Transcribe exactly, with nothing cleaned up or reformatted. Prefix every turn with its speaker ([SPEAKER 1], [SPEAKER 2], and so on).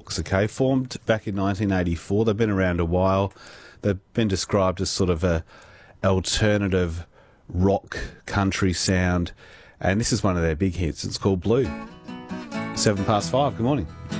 [SPEAKER 1] Dogs, okay, formed back in nineteen eighty-four. They've been around a while. They've been described as sort of a alternative rock country sound, and this is one of their big hits. It's called Blue. Seven past five. Good morning.